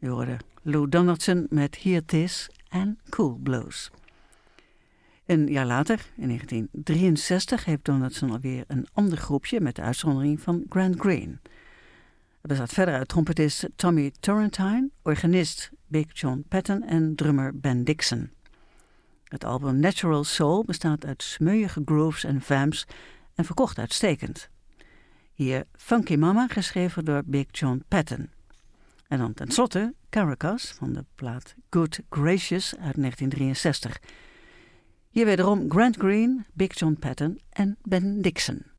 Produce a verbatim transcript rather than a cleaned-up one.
Je hoorde Lou Donaldson met Here It Is en Cool Blues. Een jaar later, in negentien drieënzestig, heeft Donaldson alweer een ander groepje met de uitzondering van Grant Green. Het bestaat verder uit trompetist Tommy Turrentine, organist Big John Patton en drummer Ben Dixon. Het album Natural Soul bestaat uit smeuïge grooves en vamps en verkocht uitstekend. Hier Funky Mama, geschreven door Big John Patton. En dan tenslotte Caracas van de plaat Good Gracious uit negentien drieënzestig. Hier wederom Grant Green, Big John Patton en Ben Dixon.